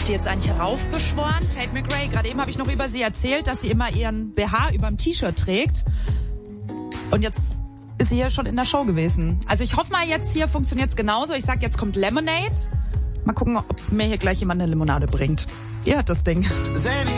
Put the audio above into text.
die jetzt eigentlich heraufbeschworen? Tate McRae, gerade eben habe ich noch über sie erzählt, dass sie immer ihren BH überm T-Shirt trägt. Und jetzt ist sie hier schon in der Show gewesen. Also ich hoffe mal, jetzt hier funktioniert's genauso. Ich sag, jetzt kommt Lemonade. Mal gucken, ob mir hier gleich jemand eine Limonade bringt. Ihr hört das Ding.